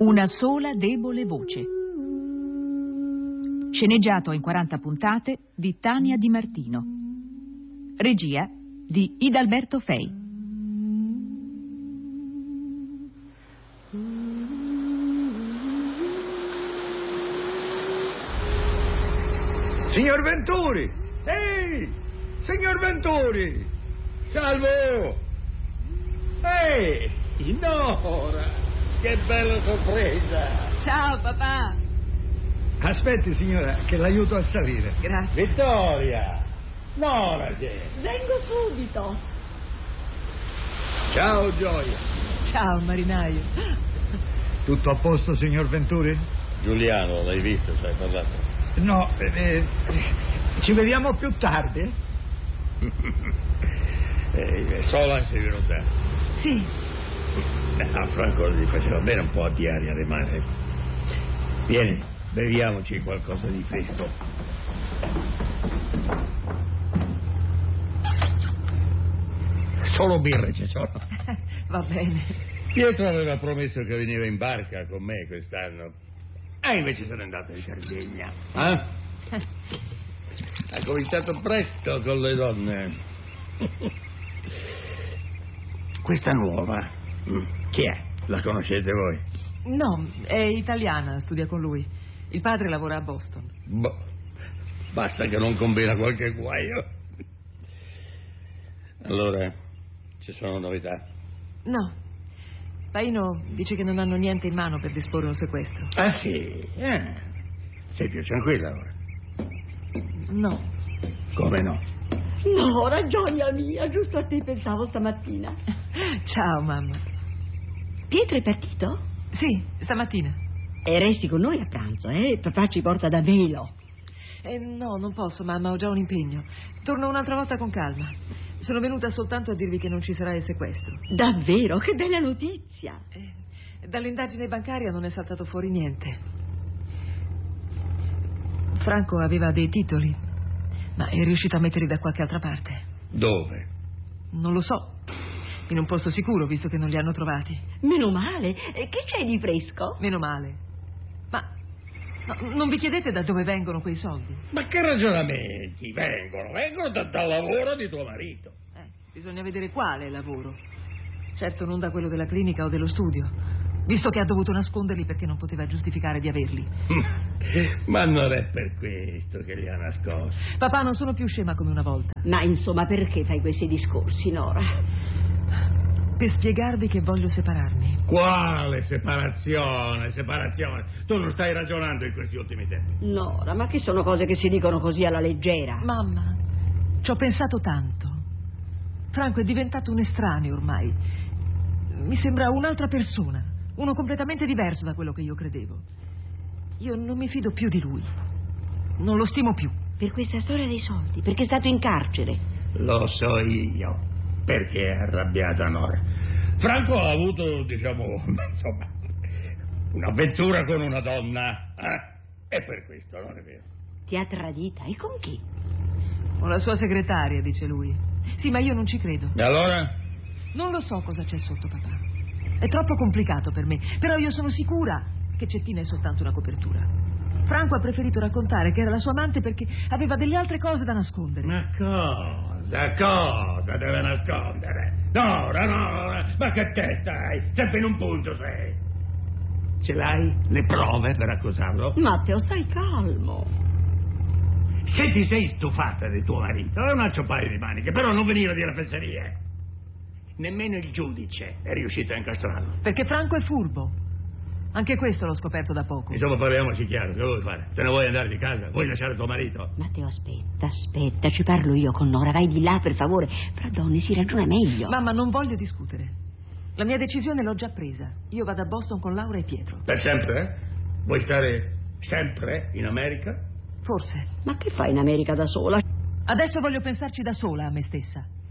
Una sola debole voce. Sceneggiato in 40 puntate di Tania Di Martino. Regia di Idalberto Fei. Signor Venturi! Ehi! Signor Venturi! Salvo! Ehi! Nora! Che bella sorpresa! Ciao papà! Aspetti signora, che l'aiuto a salire. Grazie. Vittoria! Nora c'è! Vengo subito. Ciao Gioia! Ciao marinaio. Tutto a posto signor Venturi? Giuliano, l'hai visto, ci hai parlato? No, ci vediamo più tardi? Sola sei venuta. Sì. A Franco gli faceva bene un po' di aria alle mani. Vieni, beviamoci qualcosa di fresco. Solo birre ci sono. Va bene. Pietro aveva promesso che veniva in barca con me quest'anno. E invece sono andato in Sardegna. Ha cominciato presto con le donne. Questa nuova, chi è? La conoscete voi? No, è italiana, studia con lui. Il padre lavora a Boston. Boh, basta che non combina qualche guaio. Allora, ci sono novità? No. Paino dice che non hanno niente in mano per disporre un sequestro. Ah sì? Sei più tranquilla ora? No. Come no? Nora, gioia mia, giusto a te pensavo stamattina. Ciao mamma. Pietro è partito? Sì, stamattina. E resti con noi a pranzo, eh? Papà ci porta da velo. No, non posso mamma, ho già un impegno. Torno un'altra volta con calma. Sono venuta soltanto a dirvi che non ci sarà il sequestro. Davvero? Che bella notizia. Dall'indagine bancaria non è saltato fuori niente. Franco aveva dei titoli, ma è riuscito a metterli da qualche altra parte. Dove? Non lo so. In un posto sicuro, visto che non li hanno trovati. Meno male. Che c'è di fresco? Meno male. Ma non vi chiedete da dove vengono quei soldi? Ma che ragionamenti? Vengono dal lavoro di tuo marito. Bisogna vedere quale lavoro. Certo non da quello della clinica o dello studio, visto che ha dovuto nasconderli perché non poteva giustificare di averli. Ma non è per questo che li ha nascosti. Papà, non sono più scema come una volta. Ma insomma, perché fai questi discorsi, Nora? Per spiegarvi che voglio separarmi. Quale separazione? Tu non stai ragionando in questi ultimi tempi. Nora, ma che sono cose che si dicono così alla leggera? Mamma, ci ho pensato tanto. Franco è diventato un estraneo ormai. Mi sembra un'altra persona, uno completamente diverso da quello che io credevo. Io non mi fido più di lui. Non lo stimo più. Per questa storia dei soldi, perché è stato in carcere. Lo so io. Perché è arrabbiata Nora. Franco ha avuto, insomma, un'avventura con una donna. E per questo, non è vero? Ti ha tradita? E con chi? Con la sua segretaria, dice lui. Sì, ma io non ci credo. E allora? Non lo so cosa c'è sotto, papà. È troppo complicato per me. Però io sono sicura che Cettina è soltanto una copertura. Franco ha preferito raccontare che era la sua amante perché aveva delle altre cose da nascondere. Ma cosa deve nascondere? Nora, ma che testa hai? Sempre in un punto sei. Ce l'hai le prove per accusarlo? Matteo, stai calmo. Se ti sei stufata di tuo marito, è un altro paio di maniche, però non venire a dire fesserie. Nemmeno il giudice è riuscito a incastrarlo. Perché Franco è furbo. Anche questo l'ho scoperto da poco. Insomma, parliamoci chiaro, che vuoi fare? Te ne vuoi andare di casa? Vuoi lasciare tuo marito? Matteo, aspetta, ci parlo io con Nora, vai di là per favore. Fra donne si ragiona meglio. Mamma, non voglio discutere. La mia decisione l'ho già presa. Io vado a Boston con Laura e Pietro. Per sempre? Vuoi stare sempre in America? Forse. Ma che fai in America da sola? Adesso voglio pensarci da sola a me stessa.